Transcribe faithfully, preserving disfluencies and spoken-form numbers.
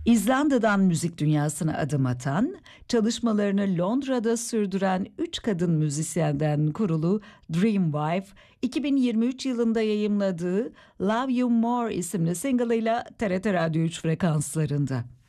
İzlanda'dan müzik dünyasına adım atan, çalışmalarını Londra'da sürdüren üç kadın müzisyenden kurulu Dreamwife, iki bin yirmi üç yılında yayımladığı Love You More isimli single'ıyla T R T Radyo üç frekanslarında.